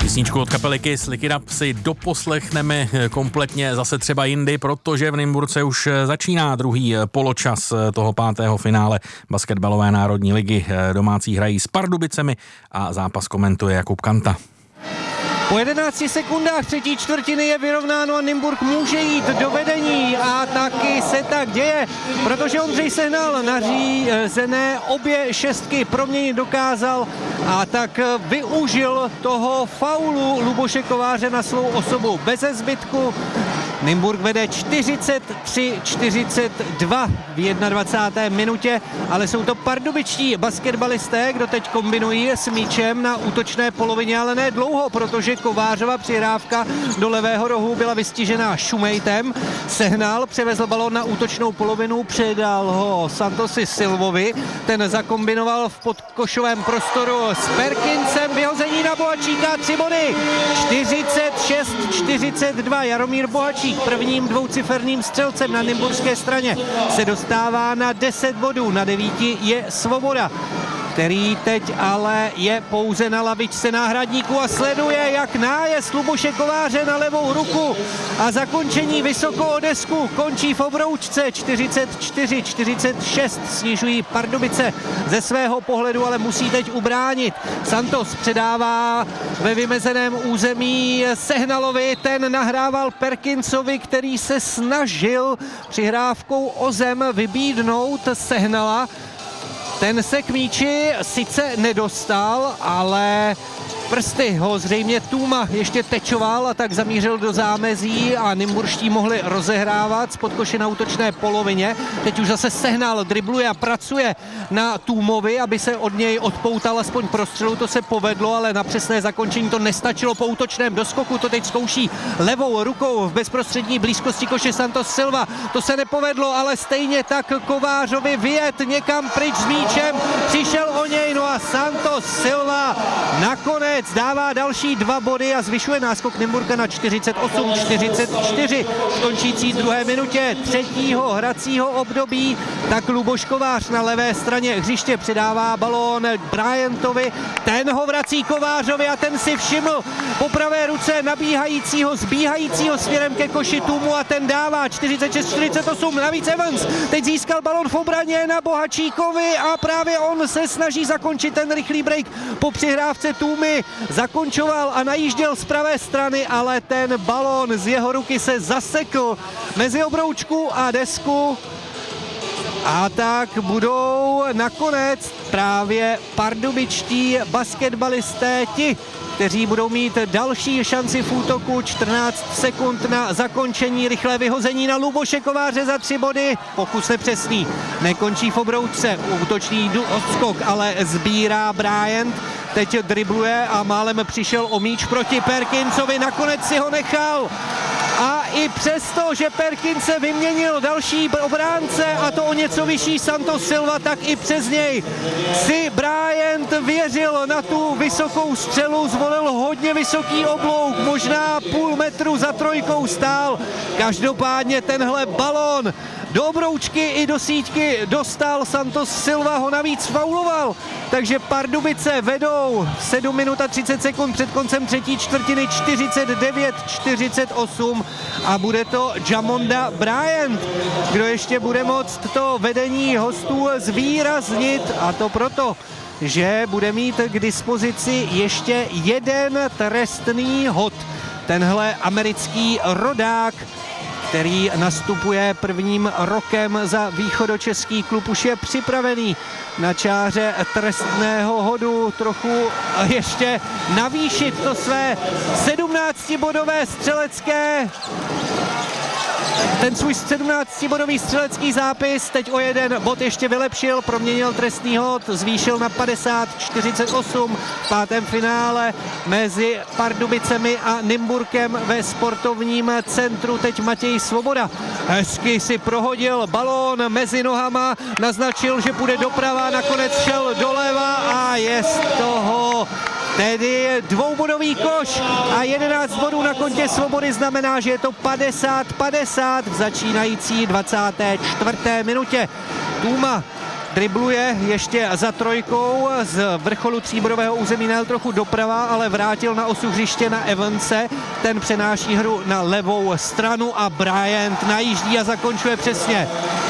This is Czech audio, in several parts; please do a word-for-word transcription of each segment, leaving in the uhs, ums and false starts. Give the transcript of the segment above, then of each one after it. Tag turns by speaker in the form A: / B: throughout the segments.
A: Písničku od kapely Kiss Lick It Up si doposlechneme kompletně zase třeba jindy, protože v Nymburce už začíná druhý poločas toho pátého finále basketbalové národní ligy. Domácí hrají s Pardubicemi a zápas komentuje Jakub Kanta.
B: Po jedenácti sekundách třetí čtvrtiny je vyrovnáno a Nymburk může jít do vedení a taky se tak děje, protože Ondřej Sehnal nařízené obě šestky proměnit dokázal a tak využil toho faulu Luboše Kováře na svou osobu beze zbytku. Nymburk vede čtyřicet tři čtyřicet dva v dvacáté první minutě, ale jsou to pardubičtí basketbalisté, kdo teď kombinují s míčem na útočné polovině, ale ne dlouho, protože Kovářova přihrávka do levého rohu byla vystižená Šumejtem. Sehnal převezl balón na útočnou polovinu, předal ho Santosi Silvovi, ten zakombinoval v podkošovém prostoru s Perkinsem, vyhození na Bohačíka, tři body, čtyřicet šest čtyřicet dva. Jaromír Bohačík prvním dvouciferným střelcem na nymburské straně se dostává na deset bodů, na devíti je Svoboda, který teď ale je pouze na lavičce náhradníků a sleduje, jak nájezd Luboše Kováře na levou ruku a zakončení vysoko o desku končí v obroučce. čtyřicet čtyři čtyřicet šest snižují Pardubice ze svého pohledu, ale musí teď ubránit. Santos předává ve vymezeném území Sehnalovi, ten nahrával Perkinsovi, který se snažil přihrávkou o zem vybídnout Sehnala. Ten se k míči sice nedostal, ale prsty ho zřejmě Tůma ještě tečoval a tak zamířil do zámezí a nymburští mohli rozehrávat spod koše na útočné polovině. Teď už zase Sehnal dribluje a pracuje na Tůmovi, aby se od něj odpoutal aspoň prostřelu. To se povedlo, ale na přesné zakončení to nestačilo. Po útočném doskoku to teď zkouší levou rukou v bezprostřední blízkosti koše Santos Silva. To se nepovedlo, ale stejně tak Kovářovi vyjet někam pryč s míčem. Přišel o něj, no a Santos Silva nakonec dává další dva body a zvyšuje náskok Nymburka na čtyřicet osm čtyřicet čtyři. V končící druhé minutě třetího hracího období tak Luboš Kovář na levé straně hřiště předává balón Bryantovi, ten ho vrací Kovářovi a ten si všiml po pravé ruce nabíhajícího, zbíhajícího směrem ke koši Tůmu a ten dává čtyřicet šest čtyřicet osm. Navíc Evans teď získal balón v obraně na Bohačíkovi a právě on se snaží zakončit ten rychlý break po přihrávce Tůmy. Zakončoval a najížděl z pravé strany, ale ten balón z jeho ruky se zasekl mezi obroučku a desku. A tak budou nakonec právě pardubičtí basketbalisté ti, kteří budou mít další šanci v útoku. čtrnáct sekund na zakončení, rychlé vyhození na Luboše Kováře za tři body. Pokus nepřesný, nekončí v obroučce, útočný odskok, ale sbírá Bryant. Teď dribluje a málem přišel o míč proti Perkinsovi, nakonec si ho nechal. A i přesto, že Perkins se vyměnil další obránce a to o něco vyšší Santos Silva, tak i přes něj si Bryant věřil na tu vysokou střelu, zvolil hodně vysoký oblouk, možná půl metru za trojkou stál. Každopádně tenhle balón do obroučky i do síťky dostal, Santos Silva ho navíc fauloval, takže Pardubice vedou sedm minut a třicet sekund před koncem třetí čtvrtiny čtyřicet devět čtyřicet osm a bude to Jamonda Bryant, kdo ještě bude moct to vedení hostů zvýraznit, a to proto, že bude mít k dispozici ještě jeden trestný hod. Tenhle americký rodák, který nastupuje prvním rokem za východočeský klub, už je připravený na čáře trestného hodu trochu ještě navýšit to své sedmnáctibodové střelecké ten svůj sedmnáctibodový střelecký zápis teď o jeden bod ještě vylepšil, proměnil trestný hod, zvýšil na padesát čtyřicet osm v pátém finále mezi Pardubicemi a Nymburkem ve sportovním centru. Teď Matěj Svoboda hezky si prohodil balón mezi nohama, naznačil, že půjde doprava, nakonec šel doleva a je z toho tedy dvoubodový koš a jedenáct bodů na kontě Svobody znamená, že je to padesát padesát v začínající dvacáté čtvrté minutě. Tůma dribluje ještě za trojkou, z vrcholu tříbodového území nejel trochu doprava, ale vrátil na osu hřiště na Evanse, ten přenáší hru na levou stranu a Bryant najíždí a zakončuje přesně.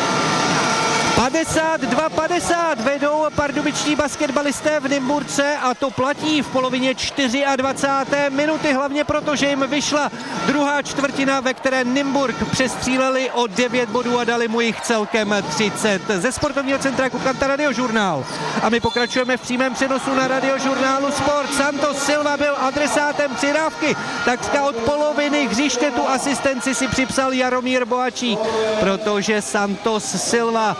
B: padesát dva padesát vedou pardubičtí basketbalisté v Nymburce a to platí v polovině dvacáté čtvrté minuty, hlavně proto, že jim vyšla druhá čtvrtina, ve které Nymburk přestříleli o devět bodů a dali mu jich celkem třicet. Ze sportovního centra Kukanta Radiožurnál. A my pokračujeme v přímém přenosu na Radiožurnálu Sport. Santos Silva byl adresátem přidávky, takřka od poloviny hřiště tu asistenci si připsal Jaromír Bohačík, protože Santos Silva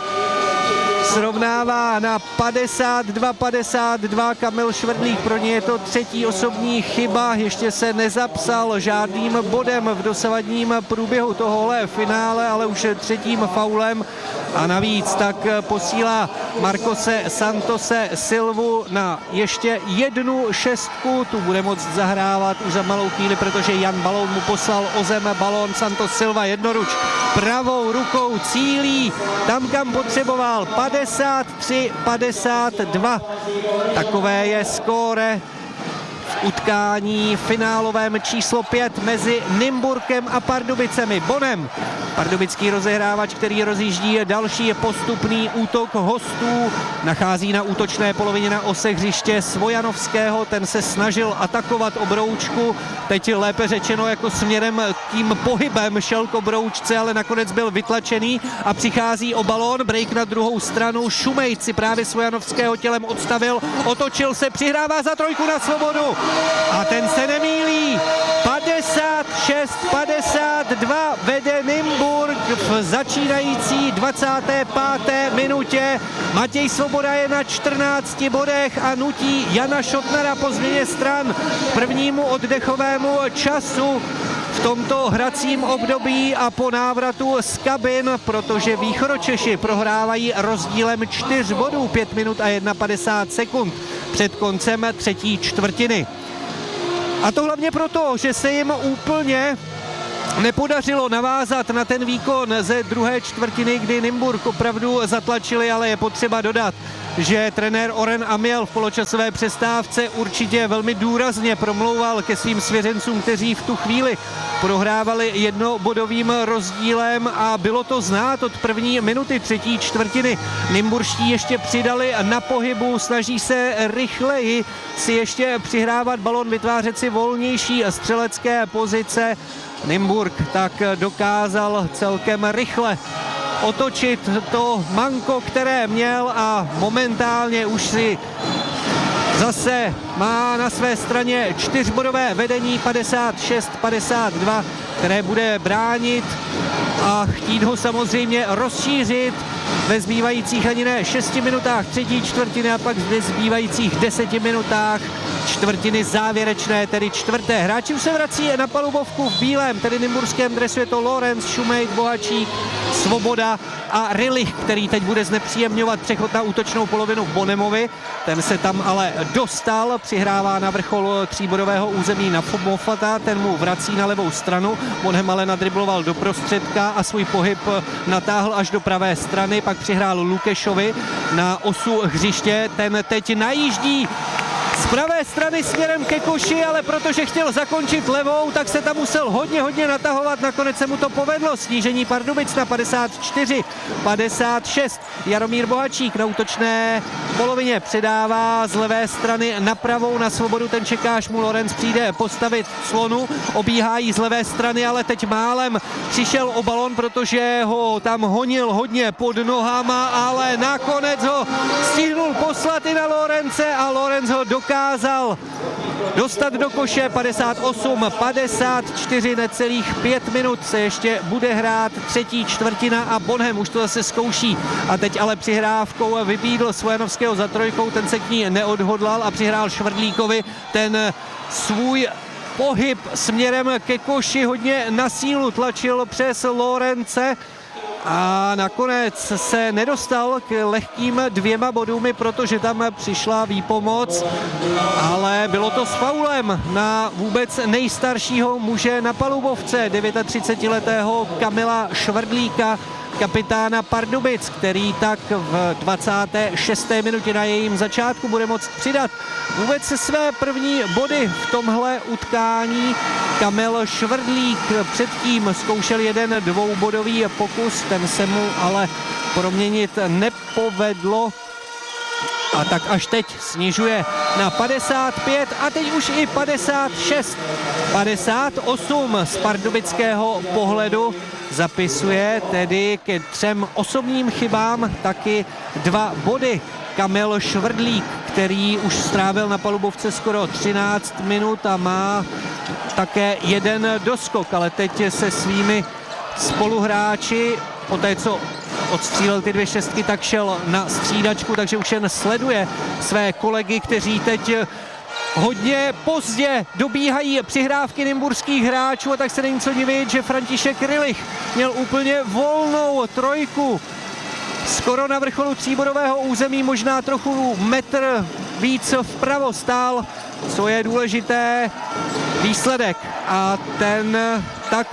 B: srovnává na padesát dva padesát dva. Kamil Švrdlík, pro ně je to třetí osobní chyba, ještě se nezapsal žádným bodem v dosavadním průběhu tohohle finále, ale už třetím faulem a navíc tak posílá Marcose Santose Silvu na ještě jednu šestku, tu bude moct zahrávat už za malou chvíli, protože Jan Balón mu poslal o zem balón. Santos Silva jednoruč pravou rukou cílí tam, kam potřeboval. padesát tři padesát dva. Takové je skóre v utkání finálovém číslo pět mezi Nymburkem a Pardubicemi. Bonem, pardubický rozehrávač, který rozjíždí další postupný útok hostů, nachází na útočné polovině na ose hřiště Svojanovského, ten se snažil atakovat Obroučku, teď lépe řečeno jako směrem tím pohybem šel k Obroučce, ale nakonec byl vytlačený a přichází o balón, break na druhou stranu, Šumejc si právě Svojanovského tělem odstavil, otočil se, přihrává za trojku na Svobodu a ten se nemýlí. padesát šest padesát dva vede Nymburk v začínající dvacáté páté minutě. Matěj Svoboda je na čtrnácti bodech a nutí Jana Šotnera po změně stran k prvnímu oddechovému času v tomto hracím období a po návratu z kabin, protože Východočeši prohrávají rozdílem čtyř bodů, pět minut a padesát jedna sekund před koncem třetí čtvrtiny. A to hlavně proto, že se jim úplně nepodařilo navázat na ten výkon ze druhé čtvrtiny, kdy Nymburk opravdu zatlačili, ale je potřeba dodat, že trenér Oren Amiel v poločasové přestávce určitě velmi důrazně promlouval ke svým svěřencům, kteří v tu chvíli prohrávali jednobodovým rozdílem a bylo to znát od první minuty třetí čtvrtiny. Nymburští ještě přidali na pohybu, snaží se rychleji si ještě přihrávat balon, vytvářet si volnější střelecké pozice. Nymburk tak dokázal celkem rychle otočit to manko, které měl a momentálně už si zase má na své straně čtyřbodové vedení padesát šest padesát dva, které bude bránit a chtít ho samozřejmě rozšířit ve zbývajících ani ne šesti minutách třetí čtvrtiny a pak ve zbývajících deseti minutách čtvrtiny závěrečné, tedy čtvrté. Hráči už se vrací na palubovku v bílém, tedy nymburském dresu, je to Lorenz, Šumejt, Bohačík, Svoboda a Rilich, který teď bude znepříjemňovat přechod na útočnou polovinu Bonemovi. Ten se tam ale dostal, přihrává na vrchol tříbodového území na Mofata, ten mu vrací na levou stranu. Bonem ale nadribloval do prostředka a svůj pohyb natáhl až do pravé strany, pak přihrál Lukešovi na osu hřiště, ten teď najíždí z pravé strany směrem ke koši, ale protože chtěl zakončit levou, tak se tam musel hodně, hodně natahovat. Nakonec se mu to povedlo. Snížení Pardubic na padesát čtyři padesát šest. Jaromír Bohačík na útočné polovině předává z levé strany na pravou na Svobodu. Ten čeká, až mu Lorenz přijde postavit slonu. Obíhá jí z levé strany, ale teď málem přišel o balon, protože ho tam honil hodně pod nohama, ale nakonec ho stihnul poslat i na Lorence a Lorenz ho dokázal dostat do koše. Padesát osm padesát čtyři, necelých pět minut se ještě bude hrát třetí čtvrtina a Bonhem už to zase zkouší a teď ale přihrávkou vybídl Svojanovského za trojkou, ten se k ní neodhodlal a přihrál Švrdlíkovi, ten svůj pohyb směrem ke koši hodně na sílu tlačil přes Lorence a nakonec se nedostal k lehkým dvěma bodům, protože tam přišla výpomoc, ale bylo to s faulem na vůbec nejstaršího muže na palubovce, třicetidevítiletého Kamila Švrdlíka, kapitána Pardubic, který tak v dvacáté šesté minutě na jejím začátku bude moct přidat vůbec své první body v tomhle utkání. Kamil Švrdlík předtím zkoušel jeden dvoubodový pokus, ten se mu ale proměnit nepovedlo. A tak až teď snižuje na padesát pět a teď už i padesát šest. padesát osm z pardubického pohledu zapisuje tedy ke třem osobním chybám taky dva body. Kamil Švrdlík, který už strávil na palubovce skoro třináct minut a má také jeden doskok, ale teď se svými spoluhráči poté, co odstřílel ty dvě šestky, tak šel na střídačku, takže už jen sleduje své kolegy, kteří teď hodně pozdě dobíhají přihrávky nymburských hráčů, a tak se není co divit, že František Rylich měl úplně volnou trojku skoro na vrcholu tříbodového území, možná trochu metr víc vpravo stál, co je důležité, výsledek, a ten tak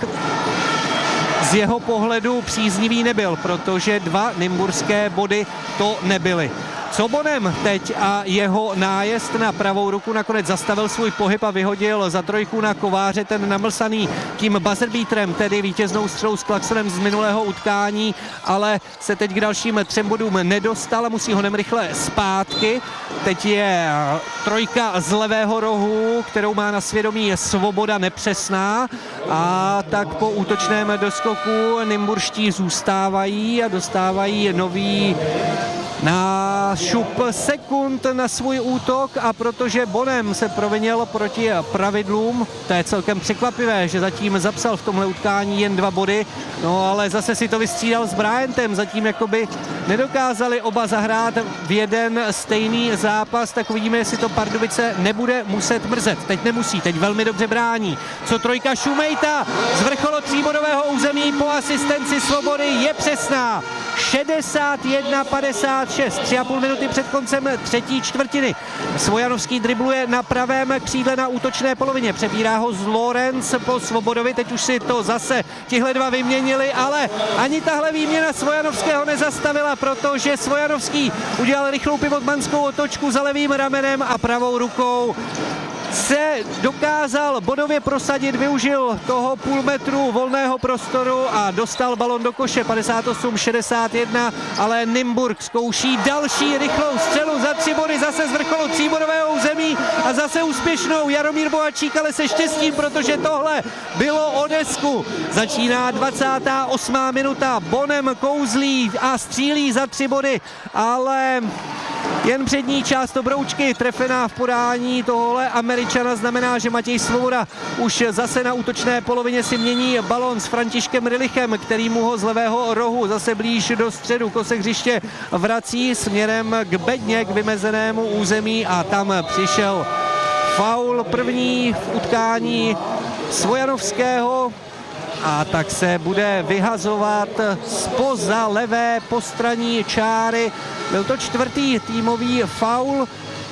B: z jeho pohledu příznivý nebyl, protože dva nymburské body to nebyly. Co Bonem teď a jeho nájezd na pravou ruku, nakonec zastavil svůj pohyb a vyhodil za trojku na Kováře, ten namlsaný tím buzzerbeaterem, tedy vítěznou střelou s klaksonem z minulého utkání, ale se teď k dalším třem bodům nedostal a musí honem rychle zpátky. Teď je trojka z levého rohu, kterou má na svědomí Svoboda, nepřesná, a tak po útočném doskoku nymburští zůstávají a dostávají nový na šup sekund na svůj útok, a protože Bonem se provinil proti pravidlům, to je celkem překvapivé, že zatím zapsal v tomhle utkání jen dva body, no ale zase si to vystřídal s Bryantem, zatím jakoby nedokázali oba zahrát v jeden stejný zápas, tak uvidíme, jestli to Pardubice nebude muset mrzet. Teď nemusí, teď velmi dobře brání. Co trojka Šumejta z vrcholu tříbodového území po asistenci Svobody je přesná. šedesát jedna padesát šest, tři a půl minuty před koncem třetí čtvrtiny. Svojanovský dribluje na pravém křídle na útočné polovině, přebírá ho z Lorenz po Svobodovi, teď už si to zase tihle dva vyměnili, ale ani tahle výměna Svojanovského nezastavila, protože Svojanovský udělal rychlou pivotmanskou otočku za levým ramenem a pravou rukou se dokázal bodově prosadit, využil toho půl metru volného prostoru a dostal balon do koše. Padesát osm šedesát jedna, ale Nymburk zkouší další rychlou střelu za tři body, zase z vrcholu tříbodového území a zase úspěšnou. Jaromír Bohačík, ale se štěstím, protože tohle bylo o desku. Začíná dvacátá osmá minuta, Bonem kouzlí a střílí za tři body, ale jen přední část obroučky trefená v podání tohohle Američana znamená, že Matěj Svoboda už zase na útočné polovině si mění balon s Františkem Rylichem, který mu ho z levého rohu zase blíž do středu kose hřiště vrací směrem k bedně, k vymezenému území, a tam přišel faul první v utkání Svojanovského. A tak se bude vyhazovat zpoza levé postranní čáry. Byl to čtvrtý týmový faul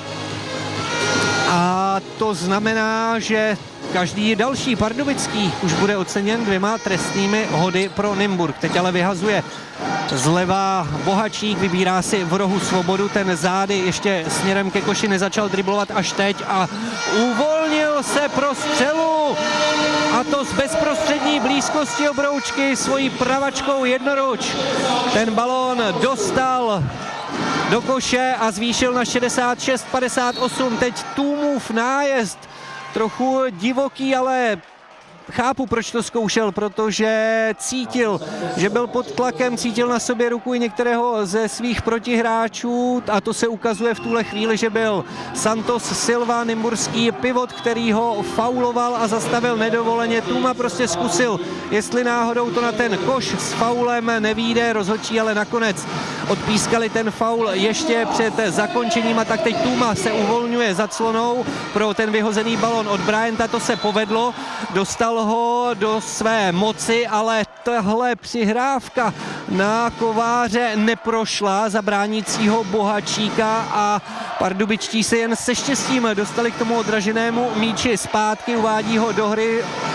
B: a to znamená, že každý další pardubický už bude oceněn dvěma trestnými hody pro Nymburk. Teď ale vyhazuje zleva Bohačík, vybírá si v rohu Svobodu, ten zády ještě směrem ke koši nezačal driblovat až teď a uvolnil se pro střelu, a to z bezprostřední blízkosti obroučky svojí pravačkou jednoruč. Ten balón dostal do koše a zvýšil na šedesát šest padesát osm. Teď Tůmův nájezd, trochu divoký, ale chápu, proč to zkoušel, protože cítil, že byl pod tlakem, cítil na sobě ruku i některého ze svých protihráčů, a to se ukazuje v tuhle chvíli, že byl Santos Silva, nymburský pivot, který ho fauloval a zastavil nedovoleně. Tuma prostě zkusil, jestli náhodou to na ten koš s faulem nevyjde, rozhodčí ale nakonec odpískali ten faul ještě před zakončením, a tak teď Tuma se uvolňuje za clonou pro ten vyhozený balon od Bryanta, to se povedlo, dostal ho do své moci, ale tahle přihrávka na Kováře neprošla za bránícího Bohačíka a pardubičtí se jen se štěstím dostali k tomu odraženému míči zpátky, uvádí ho do hry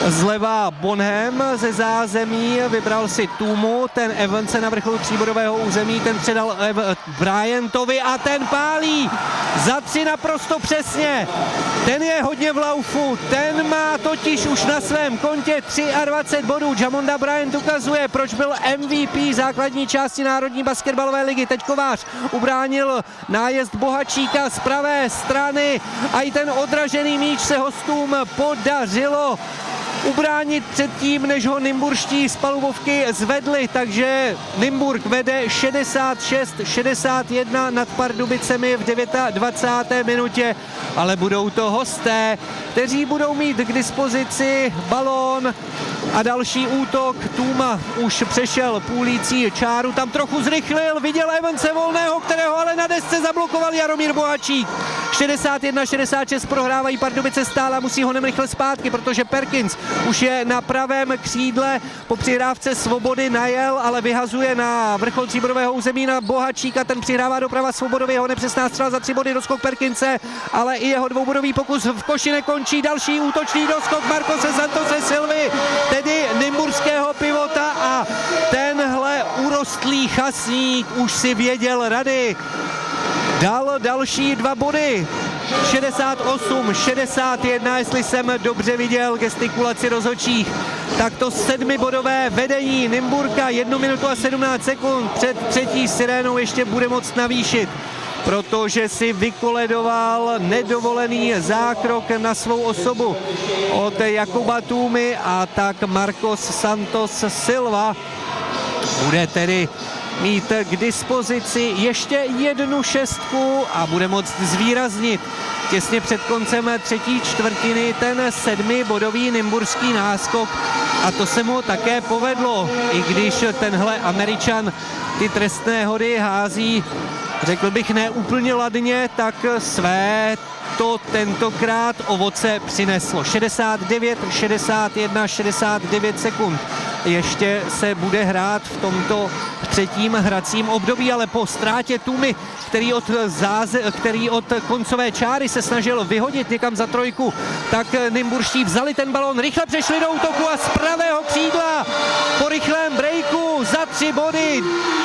B: Zleva Bonham ze zázemí, vybral si Tumu, ten Evans na vrcholu tříbodového území, ten předal Ev- Bryantovi a ten pálí za tři naprosto přesně. Ten je hodně v laufu, ten má totiž už na svém kontě dvacet tři bodů. Jamonda Bryant ukazuje, proč byl M V P základní části Národní basketbalové ligy. Teď Kovář ubránil nájezd Bohačíka z pravé strany a i ten odražený míč se hostům podařilo ubránit předtím, než ho nymburští z palubovky zvedli, takže Nymburk vede šedesát šest šedesát jedna nad Pardubicemi v dvacáté deváté minutě, ale budou to hosté, kteří budou mít k dispozici balón a další útok. Tuma už přešel půlící čáru, tam trochu zrychlil, viděl Evanse volného, kterého ale na desce zablokoval Jaromír Bohačík. šedesát jedna šedesát šest prohrávají Pardubice stále, musí ho rychle zpátky, protože Perkins už je na pravém křídle, po přihrávce Svobody najel, ale vyhazuje na vrchol tříbodového území na Bohačíka, ten přihrává doprava Svobodovi, jeho nepřesná střela za tři body, doskok Perkinse, ale i jeho dvoubodový pokus v koši nekončí, další útočný doskok Marcose Santose Silvy, tedy nymburského pivota, a tenhle urostlý chasník už si věděl rady. Dal další dva body. šedesát osm šedesát jedna, jestli jsem dobře viděl gestikulaci rozhodčích. Tak to sedmibodové vedení Nymburka, jednu minutu a sedmnáct sekund před třetí sirénou ještě bude moct navýšit, protože si vykoledoval nedovolený zákrok na svou osobu od Jakuba Tumy, a tak Marcos Santos Silva bude tedy mít k dispozici ještě jednu šestku a bude moct zvýraznit těsně před koncem třetí čtvrtiny ten sedmibodový nymburský náskok, a to se mu také povedlo, i když tenhle Američan ty trestné hody hází, řekl bych, ne úplně ladně, tak své to tentokrát ovoce přineslo. šedesát devět šedesát jedna šedesát devět sekund ještě se bude hrát v tomto třetím hracím období, ale po ztrátě Tumy, který od, záze, který od koncové čáry se snažil vyhodit někam za trojku, tak nymburští vzali ten balon, rychle přešli do útoku a z pravého křídla po rychlém breaku za tři body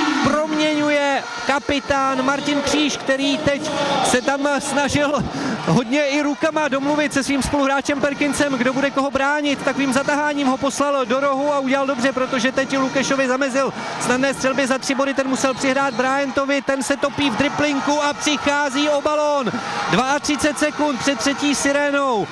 B: proměňuje kapitán Martin Kříž, který teď se tam snažil hodně i rukama domluvit se svým spoluhráčem Perkinsem, kdo bude koho bránit. Takovým zataháním ho poslal do rohu a udělal dobře, protože teď Lukešovi zamezil snadné střelby za tři body, ten musel přihrát Bryantovi, ten se topí v driplinku a přichází o balón. třicet dva sekund před třetí sirénou.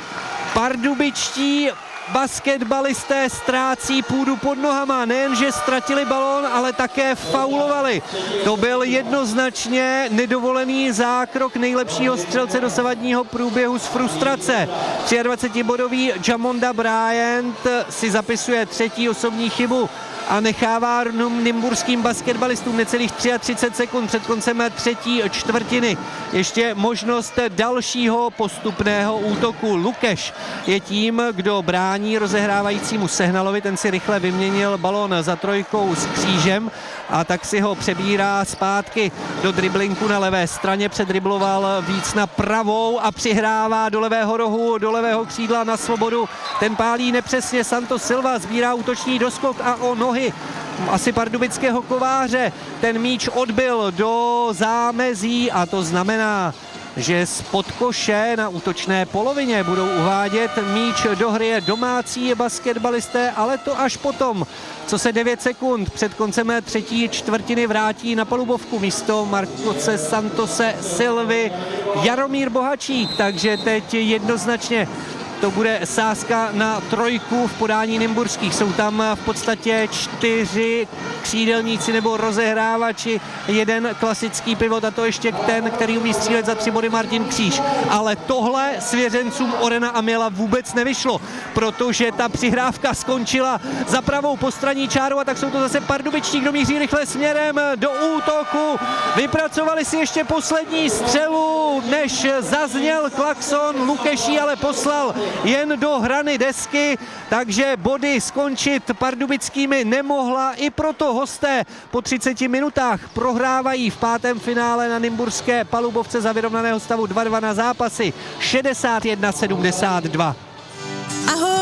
B: Pardubičtí basketbalisté ztrácí půdu pod nohama, nejenže ztratili balón, ale také faulovali. To byl jednoznačně nedovolený zákrok nejlepšího střelce dosavadního průběhu z frustrace. dvacetitříbodový Jamonda Bryant si zapisuje třetí osobní chybu a nechává nymburským basketbalistům necelých třicet tři sekund před koncem třetí čtvrtiny ještě možnost dalšího postupného útoku. Lukeš je tím, kdo brání rozehrávajícímu Sehnalovi, ten si rychle vyměnil balon za trojkou s Křížem a tak si ho přebírá zpátky do driblinku na levé straně, předribloval víc na pravou a přihrává do levého rohu, do levého křídla na Svobodu, ten pálí nepřesně, Santos Silva sbírá útočný doskok a o nohy asi pardubického Kováře ten míč odbyl do zámezí, a to znamená, že spod koše na útočné polovině budou uvádět míč do hry domácí basketbalisté, ale to až potom, co se devět sekund před koncem třetí čtvrtiny vrátí na palubovku místo Marcose Santose Silvy Jaromír Bohačík, takže teď jednoznačně to bude sázka na trojku v podání nymburských. Jsou tam v podstatě čtyři křídelníci nebo rozehrávači, jeden klasický pivot, a to ještě ten, který umí střílet za tři body, Martin Kříž. Ale tohle svěřencům Orena Amiela vůbec nevyšlo, protože ta přihrávka skončila za pravou postranní čáru, a tak jsou to zase pardubičtí, kdo míří rychle směrem do útoku. Vypracovali si ještě poslední střelu, než zazněl klakson. Lukeší ale poslal jen do hrany desky, takže body skončit pardubickými nemohla. I proto hosté po třiceti minutách prohrávají v pátém finále na nymburské palubovce za vyrovnaného stavu dva dva na zápasy šedesát jedna sedmdesát dva.
C: Ahoj!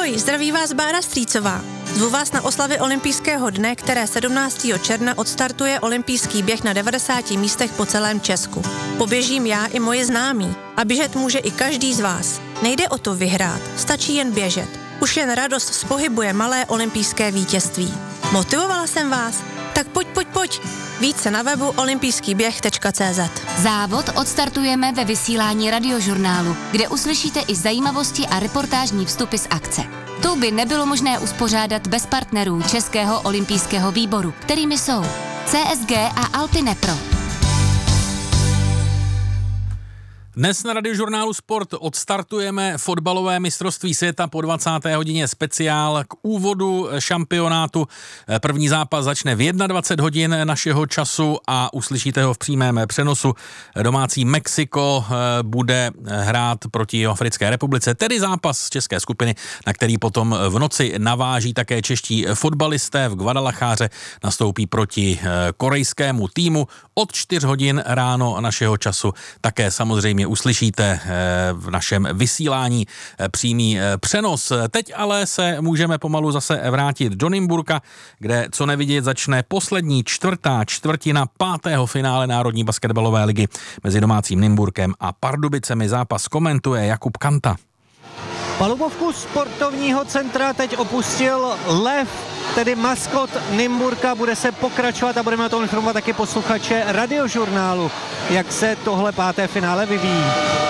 C: Ahoj, zdraví vás Bára Strýcová. Zvu vás na oslavy olympijského dne, které sedmnáctého června odstartuje olympijský běh na devadesáti místech po celém Česku. Poběžím já i moje známí a běžet může i každý z vás. Nejde o to vyhrát, stačí jen běžet. Už jen radost z pohybu je malé olympijské vítězství. Motivovala jsem vás? Tak pojď, pojď, pojď. Více na webu olympijský běh tečka cé zet.
D: Závod odstartujeme ve vysílání Radiožurnálu, kde uslyšíte i zajímavosti a reportážní vstupy z akce. To by nebylo možné uspořádat bez partnerů Českého olympijského výboru, kterými jsou C S G a Alpine Pro.
A: Dnes na Radiožurnálu Sport odstartujeme fotbalové mistrovství světa po dvacáté hodině speciál k úvodu šampionátu. První zápas začne v dvacet jedna hodin našeho času a uslyšíte ho v přímém přenosu. Domácí Mexiko bude hrát proti Africké republice, tedy zápas z české skupiny, na který potom v noci naváží také čeští fotbalisté. V Guadalajáře nastoupí proti korejskému týmu od čtyř hodin ráno našeho času. Také samozřejmě uslyšíte v našem vysílání přímý přenos. Teď ale se můžeme pomalu zase vrátit do Nymburka, kde co nevidět začne poslední čtvrtá čtvrtina pátého finále Národní basketbalové ligy mezi domácím Nymburkem a Pardubicemi. Zápas komentuje Jakub Kanta.
B: Palubovku sportovního centra teď opustil Lev, tedy maskot Nymburka. Bude se pokračovat a budeme o tom informovat taky posluchače Radiožurnálu, jak se tohle páté finále vyvíjí.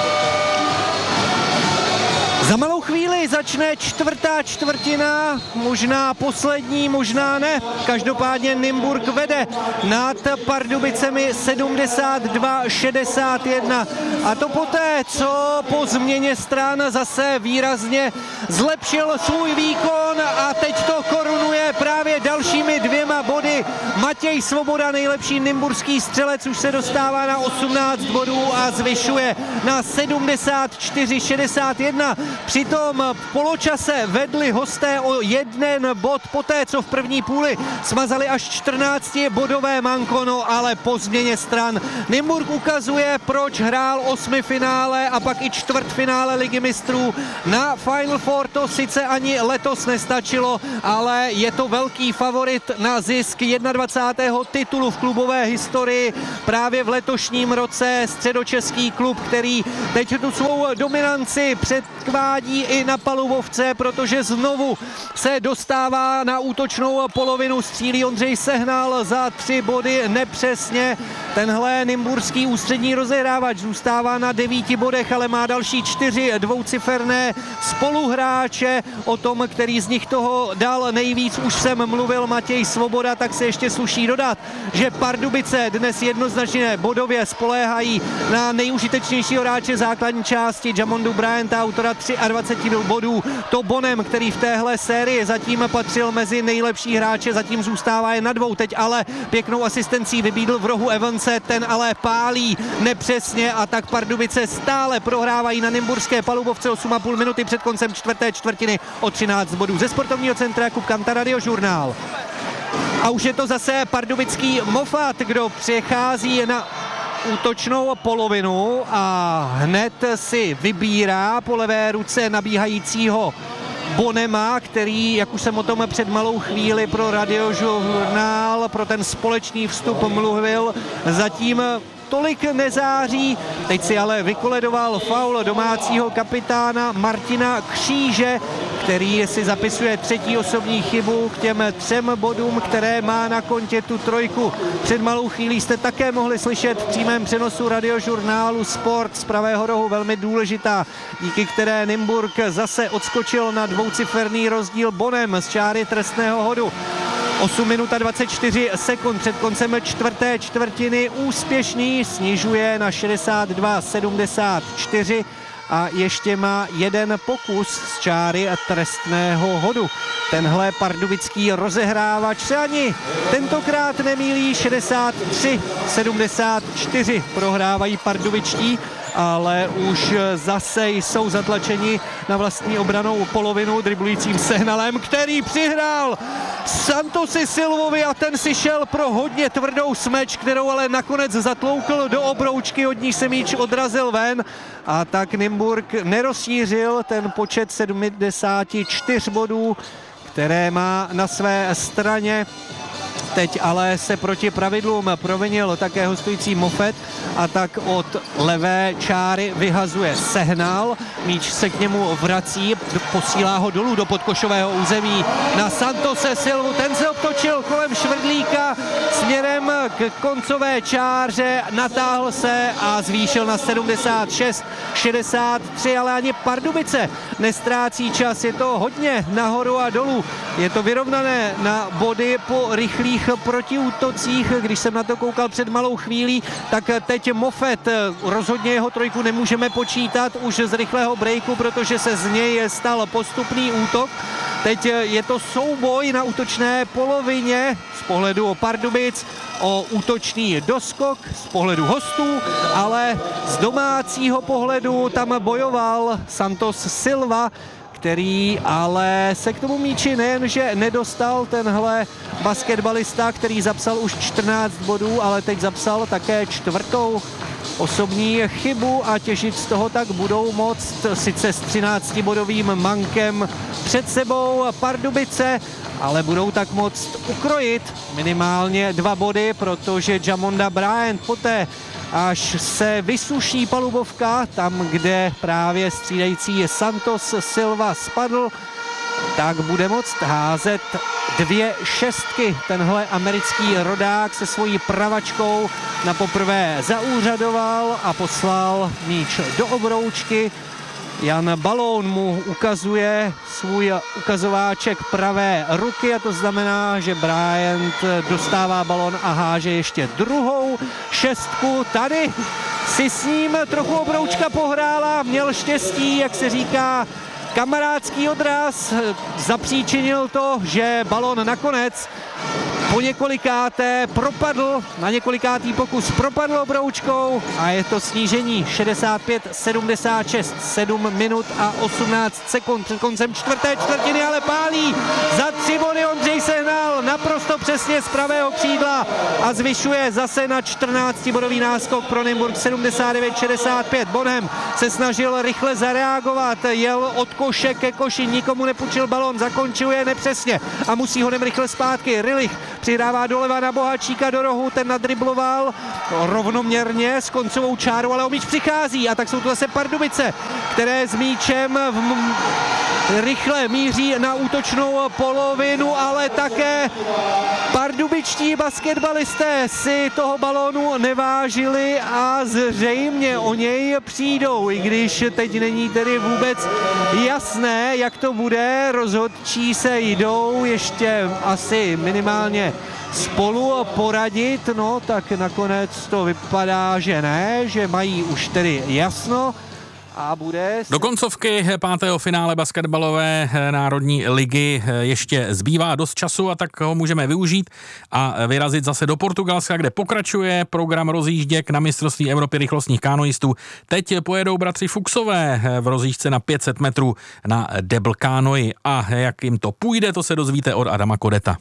B: Za malou chvíli začne čtvrtá čtvrtina, možná poslední, možná ne. Každopádně Nymburk vede nad Pardubicemi sedmdesát dva šedesát jedna. A to poté, co po změně stran zase výrazně zlepšil svůj výkon a teď to korunuje právě dalšími dvěma body. Matěj Svoboda, nejlepší nymburský střelec, už se dostává na osmnáct bodů a zvyšuje na sedmdesát čtyři šedesát jedna. Přitom v poločase vedli hosté o jeden bod poté, co v první půli smazali až čtrnáctibodové manko, ale po změně stran Nymburk ukazuje, proč hrál osmifinále a pak i čtvrtfinále Ligy mistrů. Na Final Four to sice ani letos nestačilo, ale je to velký favorit na zisk dvacátého prvního titulu v klubové historii právě v letošním roce. Středočeský klub, který teď tu svou dominanci předvádí i na palubovce, protože znovu se dostává na útočnou polovinu. Střílí Ondřej Sehnal za tři body nepřesně. Tenhle nymburský ústřední rozehrávač zůstává na devíti bodech, ale má další čtyři dvouciferné spoluhráče. O tom, který z nich toho dal nejvíc, už jsem mluvil, Matěj Svoboda, tak se ještě sluší dodat, že Pardubice dnes jednoznačně bodově spoléhají na nejužitečnějšího hráče základní části Jamondu Bryanta, autora dvacet tři bodů. To Bonem, který v téhle sérii zatím patřil mezi nejlepší hráče, zatím zůstává jen na dvou. Teď ale pěknou asistencí vybídl v rohu Evance, ten ale pálí nepřesně a tak Pardubice stále prohrávají na nymburské palubovce. osm a půl minuty před koncem čtvrté čtvrtiny o třináct bodů. Ze sportovního centra Jakub Kanta, Radiožurnál. A už je to zase pardubický Mofat, kdo přechází na útočnou polovinu a hned si vybírá po levé ruce nabíhajícího Bonema, který, jak už jsem o tom před malou chvíli pro Radiožurnál, pro ten společný vstup mluvil, zatím tolik nezáří. Teď si ale vykoledoval faul domácího kapitána Martina Kříže, který si zapisuje třetí osobní chybu k těm třem bodům, které má na kontě tu trojku. Před malou chvílí jste také mohli slyšet v přímém přenosu Radiožurnálu Sport z pravého rohu, velmi důležitá, díky které Nymburk zase odskočil na dvouciferný rozdíl Bonem z čáry trestného hodu. osm minut a dvacet čtyři sekund před koncem čtvrté čtvrtiny, úspěšný, snižuje na šedesát dva sedmdesát čtyři a ještě má jeden pokus z čáry trestného hodu. Tenhle pardubický rozehrávač se ani tentokrát nemýlí, šedesát tři sedmdesát čtyři prohrávají pardubičtí ale už zase jsou zatlačeni na vlastní obranou polovinu driblujícím Sehnalem, který přihrál Santosi Silvovi a ten si šel pro hodně tvrdou smeč, kterou ale nakonec zatloukl do obroučky, od ní se míč odrazil ven a tak Nymburk nerozšířil ten počet sedmdesát čtyři bodů, které má na své straně. Teď ale se proti pravidlům provinil také hostující Moffett a tak od levé čáry vyhazuje Sehnal. Míč se k němu vrací, posílá ho dolů do podkošového území na Santose Silvu. Ten se obtočil kolem švrdlíka směrem k koncové čáře, natáhl se a zvýšil na sedmdesát šest šedesát tři, ale ani Pardubice nestrácí čas. Je to hodně nahoru a dolů. Je to vyrovnané na body po rychlých protiútocích. Když jsem na to koukal před malou chvílí, tak teď Moffett, rozhodně jeho trojku nemůžeme počítat už z rychlého breaku, protože se z něj stal postupný útok. Teď je to souboj na útočné polovině z pohledu Pardubic o útočný doskok z pohledu hostů, ale z domácího pohledu tam bojoval Santos Silva, který ale se k tomu míči nejenže nedostal, tenhle basketbalista, který zapsal už čtrnáct bodů, ale teď zapsal také čtvrtou osobní chybu a těžit z toho tak budou moct sice s třináctibodovým mankem před sebou Pardubice, ale budou tak moct ukrojit minimálně dva body, protože Jamonda Bryant poté, až se vysuší palubovka, tam, kde právě střídající Santos Silva spadl, tak bude moct házet dvě šestky. Tenhle americký rodák se svojí pravačkou na poprvé zaúřadoval a poslal míč do obroučky. Jan Balón mu ukazuje svůj ukazováček pravé ruky a to znamená, že Bryant dostává balón a háže ještě druhou šestku. Tady si s ním trochu obroučka pohrála, měl štěstí, jak se říká, kamarádský odraz, zapříčinil to, že balón nakonec po několikáté propadl, na několikátý pokus propadl obroučkou a je to snížení šedesát pět sedmdesát šest, sedm minut a osmnáct sekund před koncem čtvrté čtvrtiny, ale pálí za tři body Ondřej Sehnal naprosto přesně z pravého křídla a zvyšuje zase na čtrnáctibodový náskok pro Nymburk sedmdesát devět šedesát pět. Bonham se snažil rychle zareagovat, jel od koše ke koši, nikomu nepůjčil balón, zakončuje nepřesně a musí hodem rychle zpátky. Rilich přihrává doleva na Bohačíka do rohu, ten nadribloval rovnoměrně s koncovou čárou, ale o míč přichází a tak jsou to zase Pardubice, které s míčem v m- rychle míří na útočnou polovinu, ale také pardubičtí basketbalisté si toho balónu nevážili a zřejmě o něj přijdou, i když teď není tedy vůbec jasné, jak to bude. Rozhodčí se jdou ještě asi minimálně spolu poradit, no tak nakonec to vypadá, že ne, že mají už tedy jasno. A bude...
A: Do koncovky pátého finále basketbalové národní ligy ještě zbývá dost času a tak ho můžeme využít a vyrazit zase do Portugalska, kde pokračuje program rozjížděk na mistrovství Evropy rychlostních kanoistů. Teď pojedou bratři Fuchsové v rozjížďce na pět set metrů na double kánoi a jak jim to půjde, to se dozvíte od Adama Kodeta.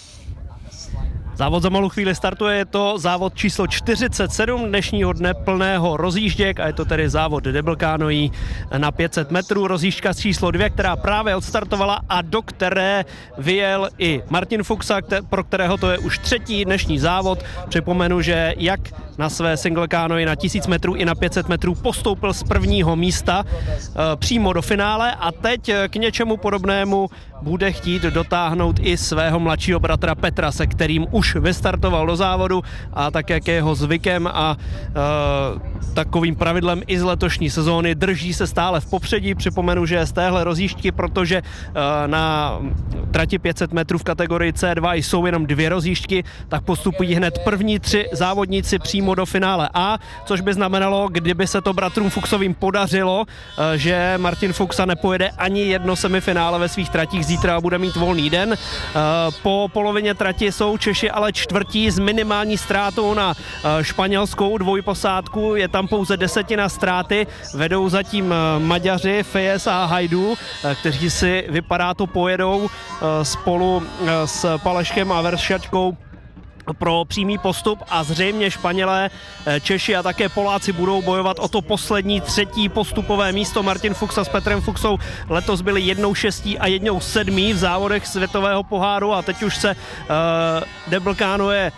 E: Závod za malou chvíli startuje, je to závod číslo čtyřicet sedm dnešního dne plného rozjížděk a je to tedy závod double kanoí na pět set metrů. Rozjížďka číslo dvě, která právě odstartovala a do které vyjel i Martin Fuchsa, pro kterého to je už třetí dnešní závod. Připomenu, že jak na své single kanoji na tisíc metrů i na pět set metrů postoupil z prvního místa e, přímo do finále a teď k něčemu podobnému bude chtít dotáhnout i svého mladšího bratra Petra, se kterým už vystartoval do závodu a tak, jak je jeho zvykem a e, takovým pravidlem i z letošní sezóny, drží se stále v popředí. Připomenu, že z téhle rozjížďky, protože e, na trati pět set metrů v kategorii C dva jsou jenom dvě rozjížďky, tak postupují hned první tři závodníci přímo do finále A, což by znamenalo, kdyby se to bratrům Fuchsovým podařilo, e, že Martin Fuchsa nepojede ani jedno semifinále ve svých tratích, zítra bude mít volný den. Po polovině trati jsou Češi ale čtvrtí s minimální ztrátou na španělskou dvojposádku. Je tam pouze desetina ztráty. Vedou zatím Maďaři, Fejes a Hajdu, kteří si vypadá to pojedou spolu s Paleškem a Veršačkou pro přímý postup a zřejmě Španělé, Češi a také Poláci budou bojovat o to poslední třetí postupové místo. Martin Fuchs s Petrem Fuchsou letos byli jednou šestí a jednou sedmí v závodech světového poháru a teď už se uh, Deblkánové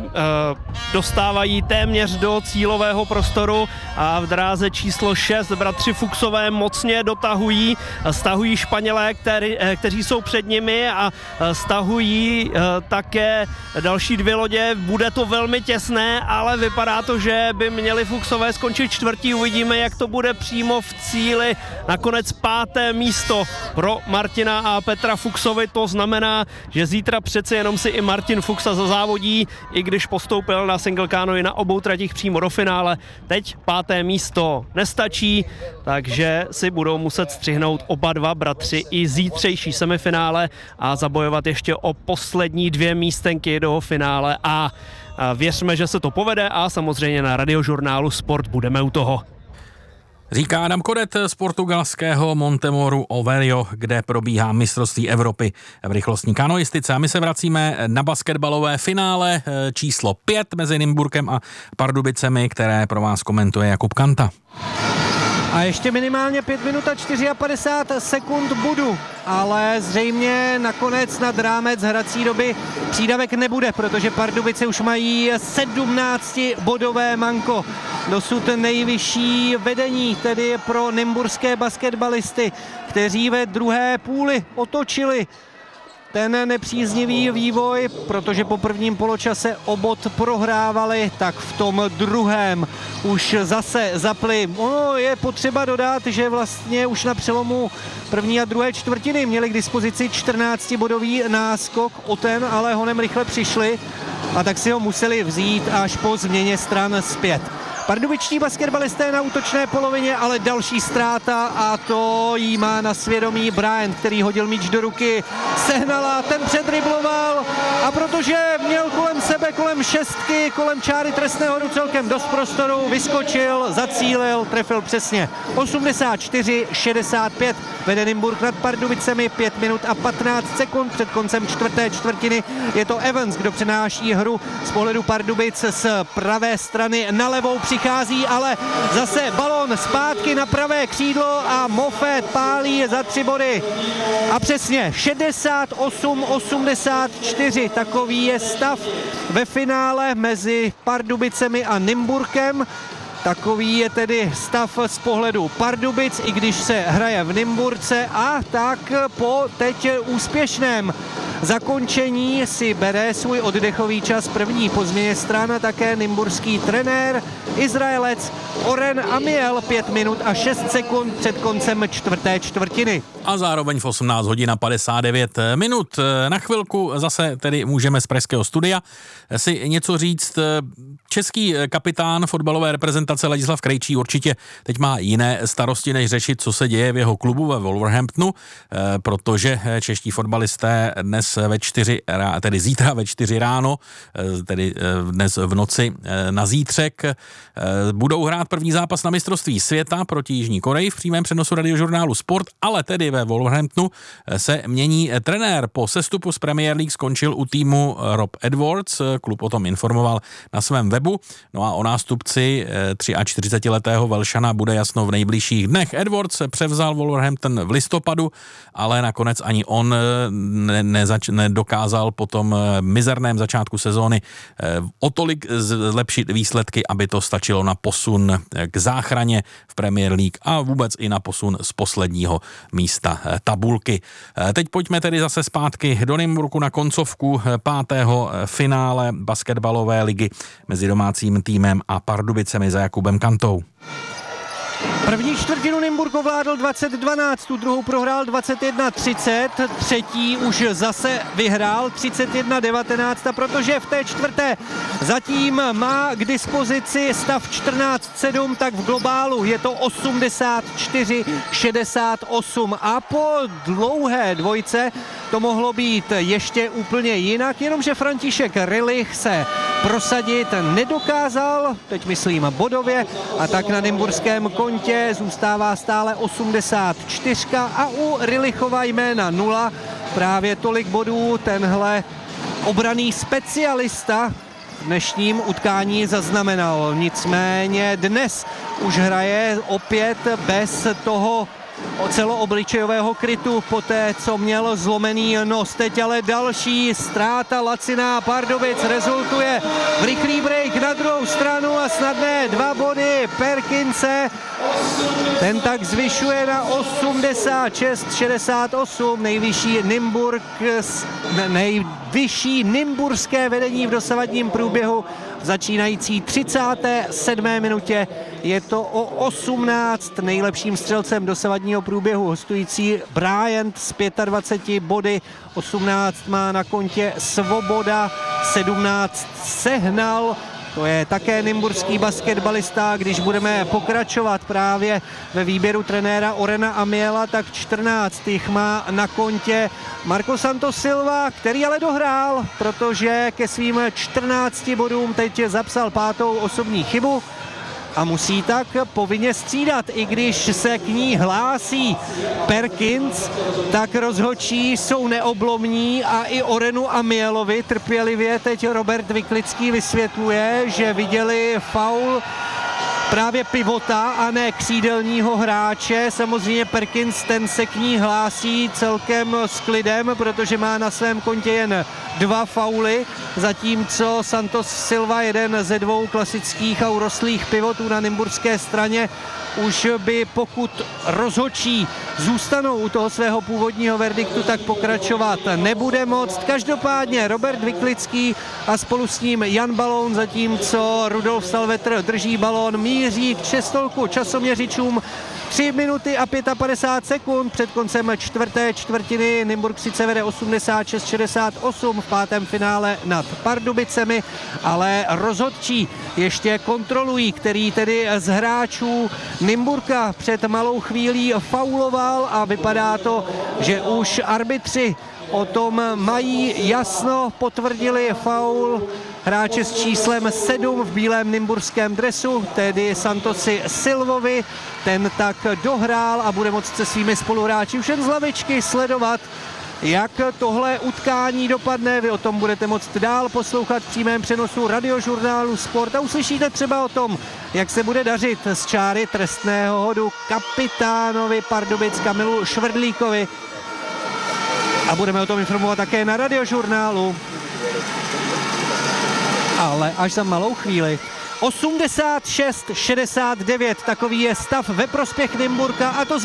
E: dostávají téměř do cílového prostoru a v dráze číslo šest bratři Fuchsové mocně dotahují, stahují Španělé, který, kteří jsou před nimi a stahují také další dvě lodě. Bude to velmi těsné, ale vypadá to, že by měli Fuchsové skončit čtvrtí. Uvidíme, jak to bude přímo v cíli. Nakonec páté místo pro Martina a Petra Fuchsovi. To znamená, že zítra přece jenom si i Martin Fuchsa zazávodí, i když postoupil na single canoe na obou tratích přímo do finále. Teď páté místo nestačí, takže si budou muset střihnout oba dva bratři i zítřejší semifinále a zabojovat ještě o poslední dvě místenky do finále a věřme, že se to povede a samozřejmě na Radiožurnálu Sport budeme u toho.
A: Říká Adam Kodet z portugalského Montemoru Overio, kde probíhá mistrovství Evropy v rychlostní kanoistice. A my se vracíme na basketbalové finále číslo pět mezi Nymburkem a Pardubicemi, které pro vás komentuje Jakub Kanta.
B: A ještě minimálně pět minut a padesát čtyři sekund budu, ale zřejmě nakonec nad rámec hrací doby přídavek nebude, protože Pardubice už mají sedmnáctibodové manko. Dosud nejvyšší vedení, tedy pro nymburské basketbalisty, kteří ve druhé půli otočili ten nepříznivý vývoj, protože po prvním poločase o bod prohrávali, tak v tom druhém už zase zapli. Ono je potřeba dodat, že vlastně už na přelomu první a druhé čtvrtiny měli k dispozici čtrnáctibodový náskok, o ten ale honem rychle přišli a tak si ho museli vzít až po změně stran zpět. Pardubičtí basketbalisté na útočné polovině, ale další ztráta a to jí má na svědomí Bryant, který hodil míč do ruky Sehnala, ten předribloval a protože měl kolem sebe, kolem šestky, kolem čáry trestného hodu celkem dost prostoru, vyskočil, zacílil, trefil přesně. osmdesát čtyři šedesát pět vede Nymburk nad Pardubicemi, pět minut a patnáct sekund před koncem čtvrté čtvrtiny. Je to Evans, kdo přenáší hru z pohledu Pardubic z pravé strany na levou, přichází ale zase balón zpátky na pravé křídlo a Moffett pálí za tři body. A přesně šedesát osm osmdesát čtyři, takový je stav ve finále mezi Pardubicemi a Nymburkem. Takový je tedy stav z pohledu Pardubic, i když se hraje v Nymburce, a tak po teď úspěšném zakončení si bere svůj oddechový čas první po změně stran také nymburský trenér Izraelec Oren Amiel, pět minut a šest sekund před koncem čtvrté čtvrtiny.
A: A zároveň v osmnáct hodin a padesát devět minut. Na chvilku zase tedy můžeme z pražského studia si něco říct. Český kapitán fotbalové reprezentace Ladislav Krejčí určitě teď má jiné starosti, než řešit, co se děje v jeho klubu ve Wolverhamptonu, protože čeští fotbalisté dnes ve čtyři, tedy zítra ve čtyři ráno, tedy dnes v noci na zítřek, budou hrát první zápas na mistrovství světa proti Jižní Koreji v přímém přenosu Radiožurnálu Sport, ale tedy ve Wolverhamptonu se mění trenér. Po sestupu z Premier League skončil u týmu Rob Edwards, klub o tom informoval na svém webu, no a o nástupci čtyřicetiletého Velšana bude jasno v nejbližších dnech. Edwards převzal Wolverhampton v listopadu, ale nakonec ani on ne, nezač, nedokázal po tom mizerném začátku sezóny o tolik zlepšit výsledky, aby to stačilo na posun k záchraně v Premier League a vůbec i na posun z posledního místa tabulky. Teď pojďme tedy zase zpátky do Nymburku na koncovku pátého finále basketbalové ligy mezi domácím týmem a Pardubicemi za Jakubem Kantou.
B: První čtvrtinu Nymburku Nymburk ovládl dvacet dvanáct, tu druhou prohrál dvacet jedna třicet, třetí už zase vyhrál třicet jedna devatenáct, a protože v té čtvrté zatím má k dispozici stav čtrnáct sedm, tak v globálu je to osmdesát čtyři šedesát osm a po dlouhé dvojce to mohlo být ještě úplně jinak, jenomže František Rillich se prosadit nedokázal, teď myslím bodově, a tak na nymburském kontě zůstává stále osmdesát čtyři a u Rillichova jména nula. Právě tolik bodů tenhle obranný specialista v dnešním utkání zaznamenal. Nicméně dnes už hraje opět bez toho celoobličejového krytu poté, co měl zlomený nos. Teď ale další ztráta Lacina Pardubic rezultuje v rychlý break na druhou stranu a snadné dva body Perkinse. Ten tak zvyšuje na osmdesát šest šedesát osm, nejvyšší Nymburk, nejvyšší nymburské vedení v dosavadním průběhu v začínající třicáté sedmé minutě. Je to o osmnáct nejlepším střelcem dosavadního průběhu hostující Bryant s dvaceti pěti body, osmnáct má na kontě Svoboda, sedmnáct Sehnal. To je také nymburský basketbalista. Když budeme pokračovat právě ve výběru trenéra Orena Amiela, tak čtrnáct jich má na kontě Marco Santos Silva, který ale dohrál, protože ke svým čtrnácti bodům teď zapsal pátou osobní chybu a musí tak povinně střídat. I když se k ní hlásí Perkins, tak rozhodčí jsou neoblomní a i Orenu Amielovi trpělivě teď Robert Vyklický vysvětluje, že viděli faul právě pivota a ne křídelního hráče. Samozřejmě Perkins, ten se k ní hlásí celkem s klidem, protože má na svém kontě jen dva fauly, zatímco Santos Silva, jeden ze dvou klasických a urostlých pivotů na nymburské straně, už by, pokud rozhodčí zůstanou u toho svého původního verdiktu, tak pokračovat nebude moct. Každopádně Robert Vyklický a spolu s ním Jan Balón, zatímco Rudolf Salvetr drží balón, míří k čestolku časoměřičům. tři minuty a padesát pět sekund před koncem čtvrté čtvrtiny. Nymburk sice vede osmdesát šest šedesát osm v pátém finále nad Pardubicemi, ale rozhodčí ještě kontrolují, který tedy z hráčů Nymburka před malou chvílí fauloval a vypadá to, že už arbitři o tom mají jasno, potvrdili faul hráče s číslem sedm v bílém nymburském dresu, tedy Santosi Silvovi. Ten tak dohrál a bude moct se svými spoluhráči už jen z lavičky sledovat, jak tohle utkání dopadne. Vy o tom budete moct dál poslouchat v přímém přenosu radiožurnálu Sport a uslyšíte třeba o tom, jak se bude dařit z čáry trestného hodu kapitánovi Pardubic Kamilu Švrdlíkovi. A budeme o tom informovat také na radiožurnálu. Ale až za malou chvíli. osmdesát šest šedesát devět, takový je stav ve prospěch Nymburka, a to